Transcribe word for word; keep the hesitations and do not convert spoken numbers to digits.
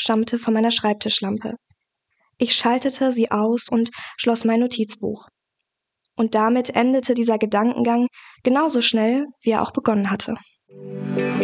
stammte von meiner Schreibtischlampe. Ich schaltete sie aus und schloss mein Notizbuch. Und damit endete dieser Gedankengang genauso schnell, wie er auch begonnen hatte.